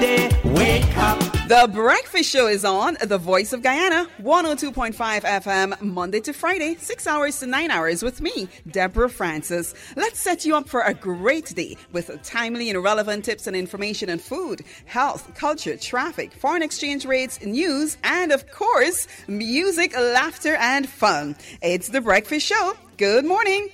Wake up. The Breakfast Show is on The Voice of Guyana, 102.5 FM, Monday to Friday, 6 hours to 9 hours with me, Deborah Francis. Let's set you up for a great day with timely and relevant tips and information on food, health, culture, traffic, foreign exchange rates, news, and of course, music, laughter, and fun. It's The Breakfast Show. Good morning.